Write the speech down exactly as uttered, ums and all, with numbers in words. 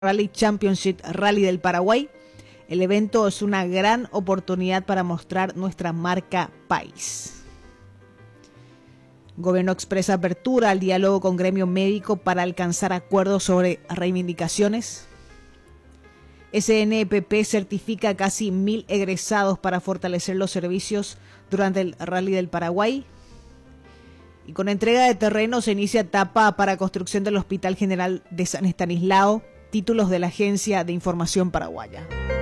Rally Championship Rally del Paraguay. El evento es una gran oportunidad para mostrar nuestra marca país. Gobierno expresa apertura al diálogo con gremio médico para alcanzar acuerdos sobre reivindicaciones. S N P P certifica casi mil egresados para fortalecer los servicios durante el Rally del Paraguay. Y con entrega de terreno se inicia etapa para construcción del Hospital General de San Estanislao, títulos de la Agencia de Información Paraguaya.